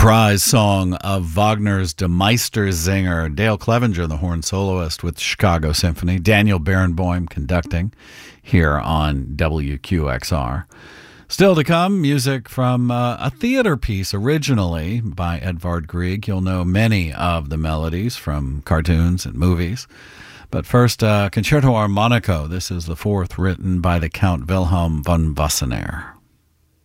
reprise song of Wagner's Der Meistersinger, Dale Clevenger, the horn soloist with Chicago Symphony, Daniel Barenboim conducting here on WQXR. Still to come, music from a theater piece originally by Edvard Grieg. You'll know many of the melodies from cartoons and movies. But first, Concerto Armonico. This is the fourth, written by the Count Wilhelm von Wassenaer.